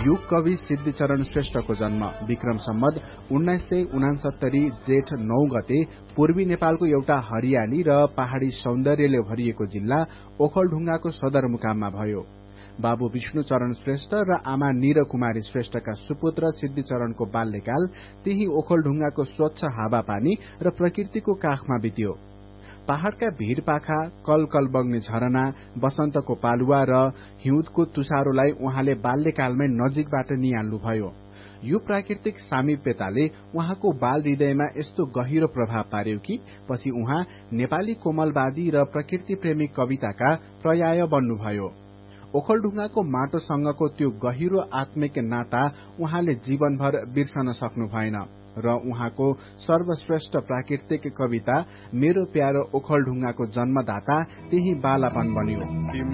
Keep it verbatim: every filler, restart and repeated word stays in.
युग कवि सिद्धिचरण श्रेष्ठको जन्म विक्रम सम्वत उन्नाइस सय उनासत्तरी जेठ नौ गते पूर्वी नेपालको एउटा हरियाली र पहाड़ी सौन्दर्यले भरिएको जिल्ला ओखलढुंगाको सदरमुकाममा भयो। बाबु विष्णुचरण श्रेष्ठ र आमा निर कुमारी श्रेष्ठका सुपुत्र सिद्धिचरणको बाल्यकाल त्यही ओखलढुंगाको स्वच्छ हावापानी र प्रकृतिको काखमा बित्यो। पहाड़का भीड़पाखा, कल कल बग्ने झरना, बसन्तको पालुवा र हिउँदको तुषारोलाई उहाँले बाल्यकालमै नजिकबाट निहाल्नुभयो। यो प्राकृतिक सामीप्यताले उहाँको बाल हृदयमा यस्तो गहिरो प्रभाव पार्यो कि पछि उहाँ नेपाली कोमलवादी र प्रकृति प्रेमी कविताका पर्याय बन्नुभयो। ओखलढुंगाको माटोसँगको त्यो गहिरो आत्मिक नाता उहाँले जीवनभर बिर्सन सक्नु भएन र उहाँको सर्वश्रेष्ठ प्राकृतिक कविता मेरो प्यारो ओखलढुंगाको जन्मदाता त्यही बालापन बन्यो।